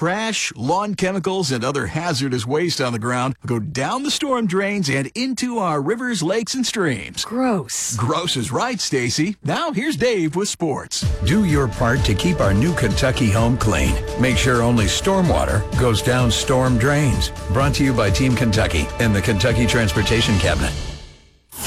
Trash, lawn chemicals, and other hazardous waste on the ground go down the storm drains and into our rivers, lakes, and streams. Gross. Gross is right, Stacy. Now here's Dave with sports. Do your part to keep our new Kentucky home clean. Make sure only stormwater goes down storm drains. Brought to you by Team Kentucky and the Kentucky Transportation Cabinet.